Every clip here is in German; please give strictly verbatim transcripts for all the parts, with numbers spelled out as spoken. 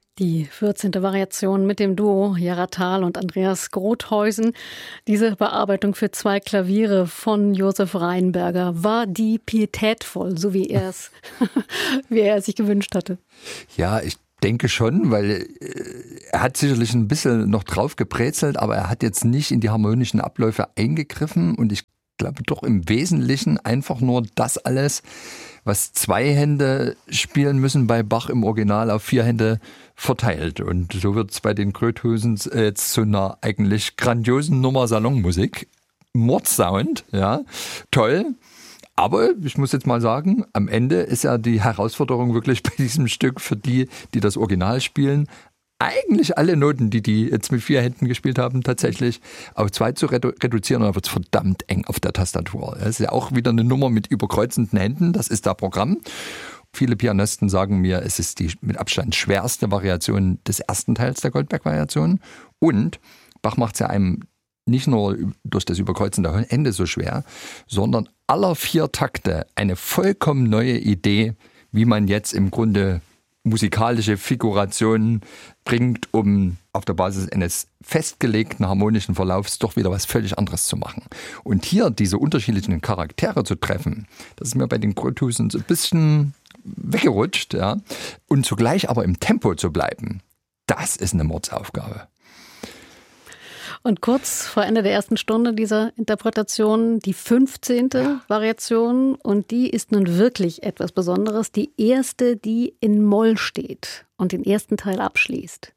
Die vierzehnte Variation mit dem Duo Jara Thal und Andreas Grothuysen. Diese Bearbeitung für zwei Klaviere von Josef Rheinberger, war die pietätvoll, so wie er es, wie er es sich gewünscht hatte? Ja, ich denke schon, weil äh, er hat sicherlich ein bisschen noch drauf gebrezelt, aber er hat jetzt nicht in die harmonischen Abläufe eingegriffen und ich glaube doch im Wesentlichen einfach nur das alles, was zwei Hände spielen müssen bei Bach im Original, auf vier Hände verteilt. Und so wird es bei den Grothuysen jetzt zu einer eigentlich grandiosen Nummer Salonmusik. Mordsound, ja, toll. Aber ich muss jetzt mal sagen, am Ende ist ja die Herausforderung wirklich bei diesem Stück für die, die das Original spielen, eigentlich alle Noten, die die jetzt mit vier Händen gespielt haben, tatsächlich auf zwei zu redu- reduzieren. Und dann wird es verdammt eng auf der Tastatur. Das ist ja auch wieder eine Nummer mit überkreuzenden Händen. Das ist das Programm. Viele Pianisten sagen mir, es ist die mit Abstand schwerste Variation des ersten Teils der Goldberg-Variation. Und Bach macht es ja einem nicht nur durch das überkreuzende Ende so schwer, sondern aller vier Takte eine vollkommen neue Idee, wie man jetzt im Grunde musikalische Figurationen bringt, um auf der Basis eines festgelegten harmonischen Verlaufs doch wieder was völlig anderes zu machen. Und hier diese unterschiedlichen Charaktere zu treffen, das ist mir bei den Grothuysen so ein bisschen weggerutscht, ja. Und zugleich aber im Tempo zu bleiben, das ist eine Mordsaufgabe. Und kurz vor Ende der ersten Stunde dieser Interpretation die fünfzehnte Ja. Variation. Und die ist nun wirklich etwas Besonderes. Die erste, die in Moll steht und den ersten Teil abschließt.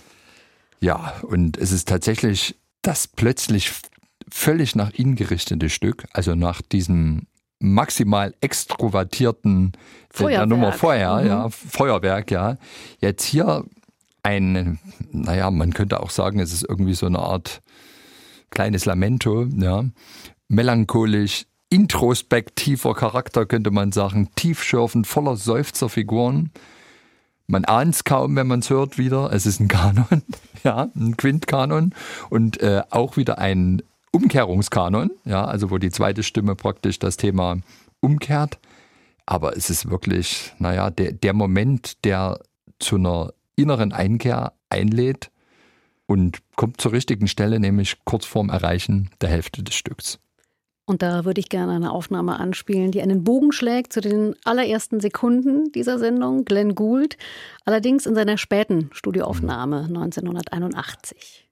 Ja, und es ist tatsächlich das plötzlich völlig nach innen gerichtete Stück. Also nach diesem maximal extrovertierten der Nummer vorher, mhm. ja, Feuerwerk, ja. Jetzt hier ein, naja, man könnte auch sagen, es ist irgendwie so eine Art kleines Lamento, ja, melancholisch, introspektiver Charakter, könnte man sagen, tiefschürfend, voller Seufzerfiguren. Man ahnt es kaum, wenn man es hört wieder, es ist ein Kanon, ja, ein Quintkanon und äh, auch wieder ein Umkehrungskanon, ja, also wo die zweite Stimme praktisch das Thema umkehrt. Aber es ist wirklich, naja, der, der Moment, der zu einer inneren Einkehr einlädt und kommt zur richtigen Stelle, nämlich kurz vorm Erreichen der Hälfte des Stücks. Und da würde ich gerne eine Aufnahme anspielen, die einen Bogen schlägt zu den allerersten Sekunden dieser Sendung, Glenn Gould, allerdings in seiner späten Studioaufnahme neunzehnhunderteinundachtzig.